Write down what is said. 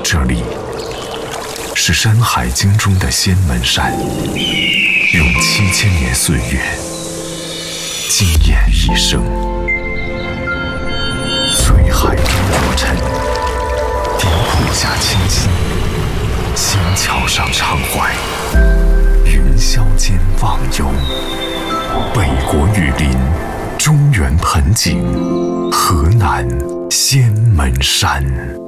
这里是《山海经》中的仙门山，用7000年岁月惊艳一生。翠海中若尘，顶瀑下清溪，仙桥上畅怀，云霄间忘忧。北国雨林，中原盆景，河南仙门山。